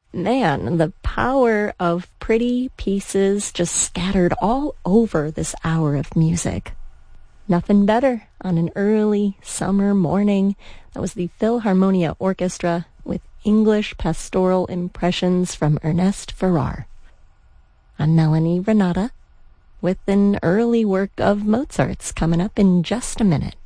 Man, the power of pretty pieces just scattered all over this hour of music. Nothing better on an early summer morning. That was the Philharmonia Orchestra with English pastoral impressions from Ernest Farrar. I'm Melanie Renata with an early work of Mozart's coming up in just a minute.